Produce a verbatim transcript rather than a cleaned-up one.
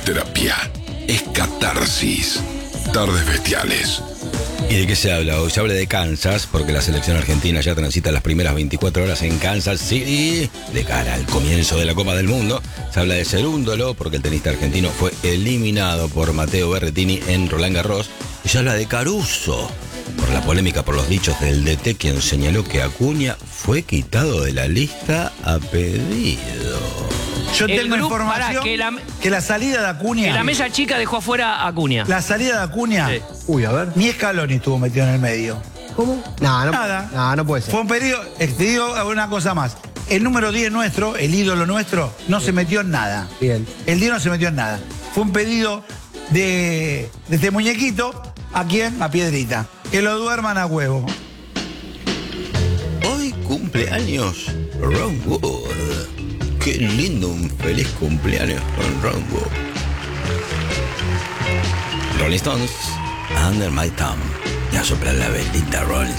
terapia, es catarsis. Tardes Bestiales. ¿Y de qué se habla hoy? Se habla de Kansas, porque la selección argentina ya transita las primeras veinticuatro horas en Kansas City, de cara al comienzo de la Copa del Mundo. Se habla de Cerúndolo, porque el tenista argentino fue eliminado por Matteo Berrettini en Roland Garros. Y se habla de Caruso, por la polémica por los dichos del D T, quien señaló que Acuña fue quitado de la lista a pedido. Yo El tengo grupo, información pará, que la- que la salida de Acuña... Que la mesa chica dejó afuera a Acuña. La salida de Acuña... Sí. Uy, a ver. Ni Scaloni estuvo metido en el medio. ¿Cómo? No, no. Nada. No, no puede ser. Fue un pedido... eh, Te digo una cosa más. El número diez nuestro, el ídolo nuestro, no se metió en nada. Bien. El diez no se metió en nada. Fue un pedido de, de este muñequito. ¿A quién? A Piedrita. Que lo duerman a huevo. Hoy cumpleaños Ron Wood. Qué lindo, un feliz cumpleaños con Ron Wood. Rolling Stones, Under My Thumb. Ya sopla la velita, Rolling